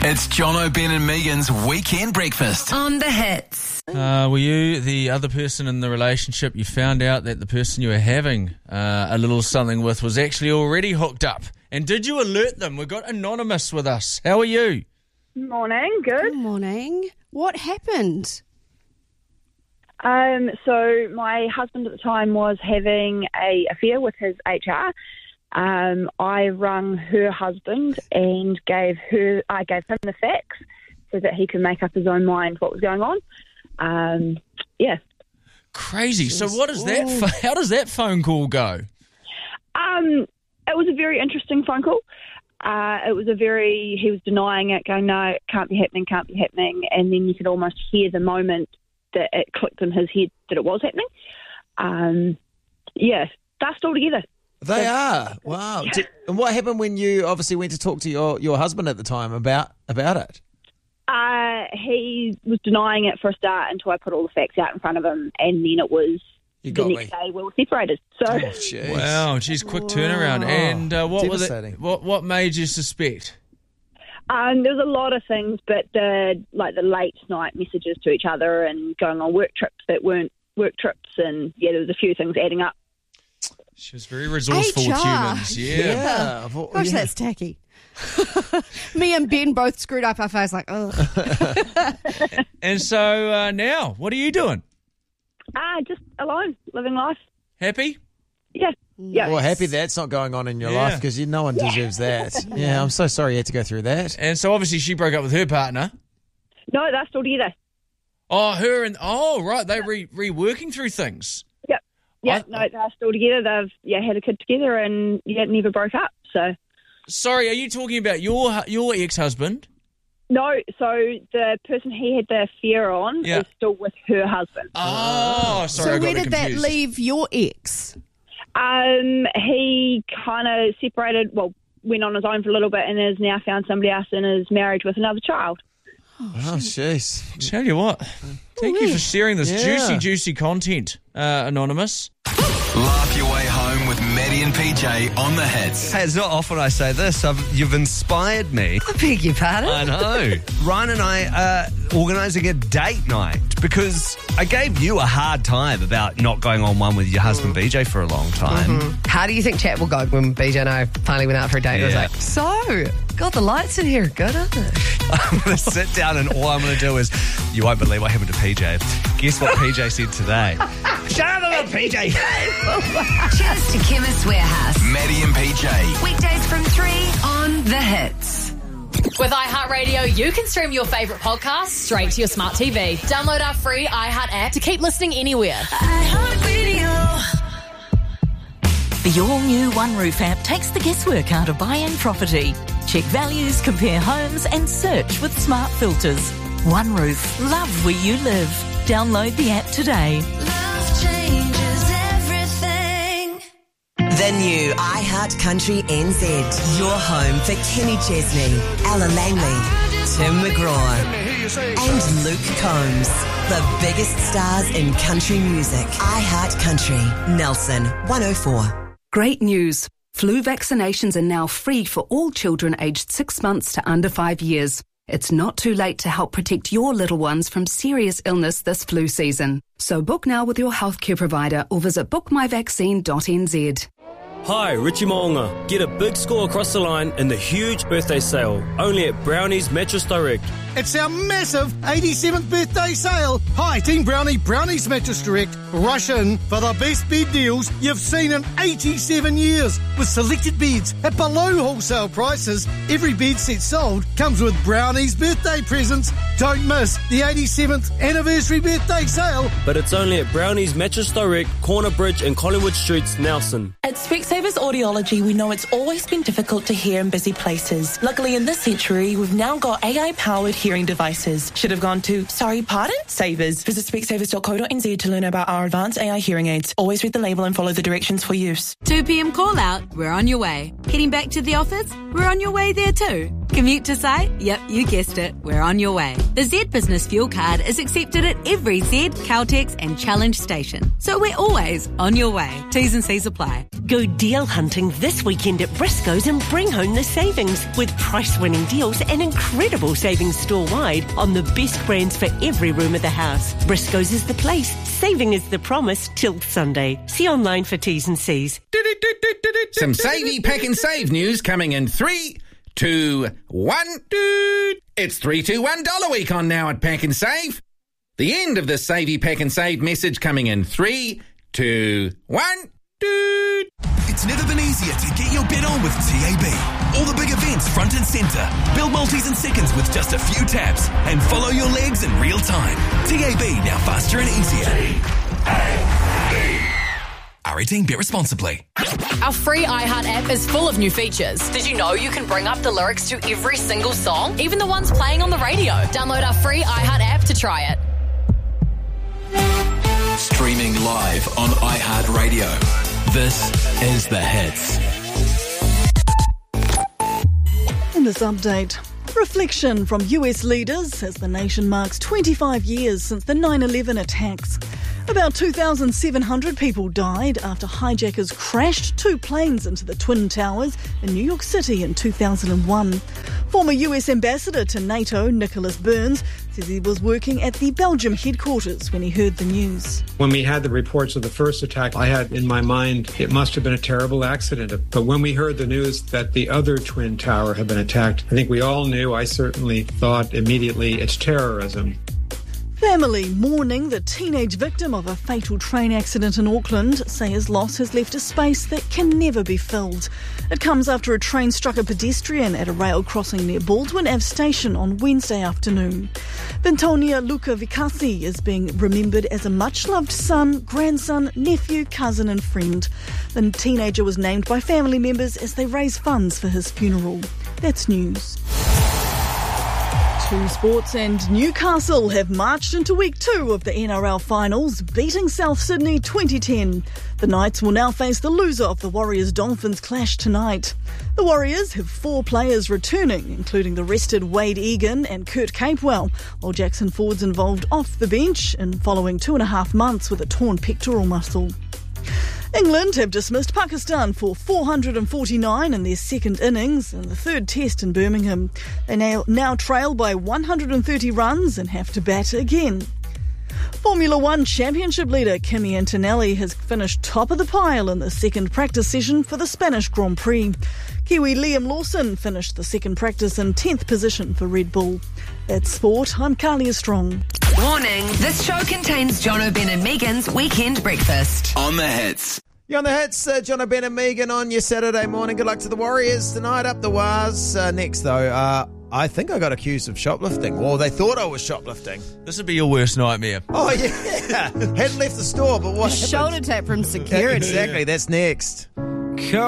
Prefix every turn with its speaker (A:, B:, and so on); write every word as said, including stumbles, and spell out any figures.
A: It's John O'Ben and Megan's Weekend Breakfast.
B: On the Hits.
C: Uh, were you the other person in the relationship? You found out that the person you were having uh, a little something with was actually already hooked up. And did you alert them? We've got Anonymous with us. How are you?
D: Morning, good.
E: Good morning. What happened?
D: Um, so my husband at the time was having a affair with his H R. Um, I rang her husband and gave her, I gave him the facts so that he could make up his own mind what was going on. Um, yeah.
C: Crazy. So what is that? Pho- how does that phone call go?
D: Um, it was a very interesting phone call. Uh, it was a very, he was denying it, going, no, it can't be happening, can't be happening. And then you could almost hear the moment that it clicked in his head that it was happening. Um, yeah, dust all together.
F: They are. Wow. Did, and what happened when you obviously went to talk to your, your husband at the time about about it?
D: Uh, he was denying it for a start until I put all the facts out in front of him, and then it was
F: You
D: the
F: got
D: next
F: me.
D: day we were separated. So
F: Oh, jeez.
C: Wow, geez, quick turnaround.
F: Wow.
C: And uh, what was it?
F: Devastating.
C: What what made you suspect?
D: um, there was a lot of things, but the like the late night messages to each other and going on work trips that weren't work trips, and yeah, there was a few things adding up.
C: She was very resourceful
E: H
C: with
E: R.
C: humans. Yeah.
F: Yeah. Well,
E: Gosh,
F: yeah.
E: that's tacky. Me and Ben both screwed up our face like, ugh.
C: And so uh, now, what are you doing?
D: Ah, just alone, living life.
C: Happy?
D: Yeah, yeah.
F: Well, happy that's not going on in your
C: Yeah.
F: life because no one deserves that. Yeah, I'm so sorry you had to go through that.
C: And so obviously she broke up with her partner.
D: No, that's still together.
C: Oh, her and oh right, they re reworking through things.
D: Yep. Yeah,
C: I-
D: no, they're still together. They've yeah had a kid together, and yeah, never broke up. So
C: Sorry, are you talking about your hu- your ex husband?
D: no, so the person he had the affair on
C: Yeah.
D: is still with her husband.
C: Oh, sorry, I
E: So
C: got
E: where
C: a bit
E: did that
C: confused.
E: leave your ex?
D: Um, he kind of separated. Well, went on his own for a little bit, and has now found somebody else and is married with another child.
F: Oh, jeez.
C: Tell you what, thank you for sharing this
F: Yeah.
C: juicy, juicy content, uh, Anonymous.
A: Laugh your way home with Maddie and P J on the Hits.
G: Hey, it's not often I say this. I've, you've inspired me.
B: I beg your pardon?
G: I know. Ryan and I are organising a date night because I gave you a hard time about not going on one with your husband B J for a long time.
B: How do you think chat will go when B J and I finally went out for a date? It was
G: Yeah.
B: like, so, God, the lights in here are good, aren't they?
G: I'm going to sit down and all I'm going to do is, you won't believe what happened to P J. Guess what P J said today? Shut up, P J.
B: Cheers to Chemist Warehouse.
A: Maddie and P J.
B: Weekdays from three on The Hits.
H: With iHeartRadio, you can stream your favourite podcasts straight to your smart T V. Download our free iHeart app to keep listening anywhere.
I: The all-new One Roof app takes the guesswork out of buying property. Check values, compare homes and search with smart filters. One Roof. Love where you live. Download the app today.
J: The new iHeart Country N Z. Your home for Kenny Chesney, Ella Langley, Tim McGraw, and Luke Combs. The biggest stars in country music. iHeart Country, Nelson one oh four.
K: Great news. Flu vaccinations are now free for all children aged six months to under five years. It's not too late to help protect your little ones from serious illness this flu season. So book now with your healthcare provider or visit book my vaccine dot n z.
L: Hi, Richie Moonga. Get a big score across the line in the huge birthday sale, only at Brownie's Mattress Direct.
M: It's our massive eighty-seventh birthday sale. Hi, Team Brownie, Brownie's Mattress Direct. Rush in for the best bed deals you've seen in eighty-seven years. With selected beds at below wholesale prices, every bed set sold comes with Brownie's birthday presents. Don't miss the eighty-seventh anniversary birthday sale.
L: But it's only at Brownie's Mattress Direct, Corner Bridge and Collingwood Streets, Nelson.
N: At Specsavers Audiology, we know it's always been difficult to hear in busy places. Luckily, in this century, we've now got A I-powered hearing devices. Should have gone to, sorry, pardon? Savers. Visit specsavers dot co dot n z to learn about our advanced A I hearing aids. Always read the label and follow the directions for use.
O: two p.m. call out, we're on your way. Heading back to the office, we're on your way there too. Commute to site? Yep, you guessed it. We're on your way. The Z Business Fuel Card is accepted at every Z, Caltex and Challenge station. So we're always on your way. T's and C's apply.
P: Go deal hunting this weekend at Briscoe's and bring home the savings with price-winning deals and incredible savings store-wide on the best brands for every room of the house. Briscoe's is the place. Saving is the promise till Sunday. See online for T's and C's.
Q: Some Savey Pack and Save news coming in three, two, one. It's three two one dollar week on now at Pack and Save. The end of the Savey Pack and Save message coming in three, two, one.
A: It's never been easier to get your bet on with T A B. All the big events front and centre. Build multis in seconds with just a few taps and follow your legs in real time. T A B now faster and easier. T A B. R eighteen, bet responsibly.
H: Our free iHeart app is full of new features. Did you know you can bring up the lyrics to every single song, even the ones playing on the radio? Download our free iHeart app to try it.
A: Streaming live on iHeartRadio. This is The Hits.
R: In this update, reflection from U S leaders as the nation marks twenty-five years since the nine eleven attacks. About two thousand seven hundred people died after hijackers crashed two planes into the Twin Towers in New York City in two thousand one. Former U S ambassador to NATO, Nicholas Burns, says he was working at the Belgium headquarters when he heard the news.
S: When we had the reports of the first attack, I had in my mind it must have been a terrible accident. But when we heard the news that the other Twin Tower had been attacked, I think we all knew, I certainly thought immediately, it's terrorism.
R: Family mourning the teenage victim of a fatal train accident in Auckland say his loss has left a space that can never be filled. It comes after a train struck a pedestrian at a rail crossing near Baldwin Ave Station on Wednesday afternoon. Bentonia Luca Vicasi is being remembered as a much-loved son, grandson, nephew, cousin and friend. The teenager was named by family members as they raise funds for his funeral. That's news. Two sports, and Newcastle have marched into week two of the N R L finals, beating South Sydney twenty ten. The Knights will now face the loser of the Warriors-Dolphins clash tonight. The Warriors have four players returning, including the rested Wade Egan and Kurt Capewell, while Jackson Ford's involved off the bench and following two and a half months with a torn pectoral muscle. England have dismissed Pakistan for four hundred forty-nine in their second innings in the third test in Birmingham. They now, now trail by one hundred thirty runs and have to bat again. Formula One Championship leader Kimi Antonelli has finished top of the pile in the second practice session for the Spanish Grand Prix. Kiwi Liam Lawson finished the second practice in tenth position for Red Bull. That's sport. I'm Carly Strong.
B: Warning, this show contains John O'Ben and Megan's Weekend Breakfast.
A: On The Hits.
F: You're on The Hits, uh, John O'Ben and Megan on your Saturday morning. Good luck to the Warriors tonight, up the Waz. Uh, next, though, uh, I think I got accused of shoplifting. Or they thought I was shoplifting.
C: This would be your worst nightmare.
F: Oh, yeah. Hadn't left the store, but what happened?
E: Shoulder tap from security.
F: Exactly, that's next.